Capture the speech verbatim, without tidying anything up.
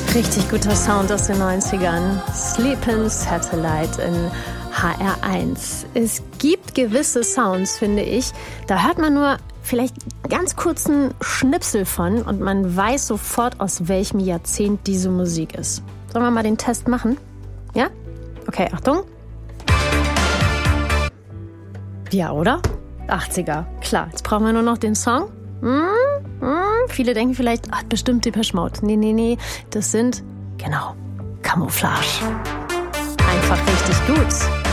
Richtig guter Sound aus den neunzigern. Sleepin' Satellite in H R eins. Es gibt gewisse Sounds, finde ich, da hört man nur vielleicht ganz kurzen Schnipsel von und man weiß sofort, aus welchem Jahrzehnt diese Musik ist. Sollen wir mal den Test machen? Ja? Okay, Achtung. Ja, oder? achtziger. Klar, jetzt brauchen wir nur noch den Song. Hm, hm, viele denken vielleicht, ach, bestimmt Depeche Mode. Nee, nee, nee, das sind, genau, Camouflage. Einfach richtig gut.